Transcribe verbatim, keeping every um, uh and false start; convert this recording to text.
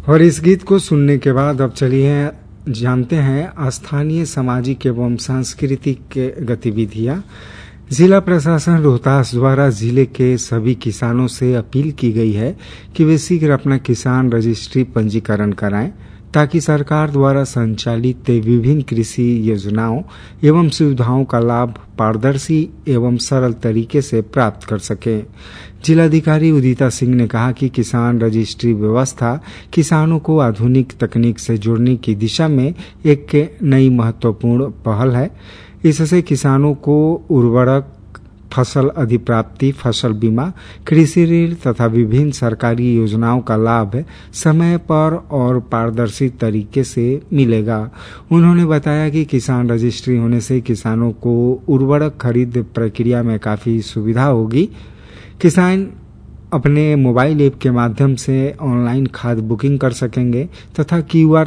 और इस गीत को सुनने के बाद अब चलिए जानते हैं स्थानीय सामाजिक एवं सांस्कृतिक गतिविधियां। जिला प्रशासन रोहतास द्वारा जिले के सभी किसानों से अपील की गई है कि वे शीघ्र अपना किसान रजिस्ट्री पंजीकरण कराएं ताकि सरकार द्वारा संचालित विभिन्न कृषि योजनाओं एवं सुविधाओं का लाभ पारदर्शी एवं सरल तरीके से प्राप्त कर सकें। जिलाधिकारी उदिता सिंह ने कहा कि किसान रजिस्ट्री व्यवस्था किसानों को आधुनिक तकनीक से जोड़ने की दिशा में एक नई महत्वपूर्ण पहल है। इससे किसानों को उर्वरक, फसल अधिप्राप्ति, फसल बीमा, कृषि ऋण तथा विभिन्न सरकारी योजनाओं का लाभ समय पर और पारदर्शी तरीके से मिलेगा। उन्होंने बताया कि किसान रजिस्ट्री होने से किसानों को उर्वरक खरीद प्रक्रिया में काफी सुविधा होगी। किसान अपने मोबाइल ऐप के माध्यम से ऑनलाइन खाद बुकिंग कर सकेंगे तथा क्यूआर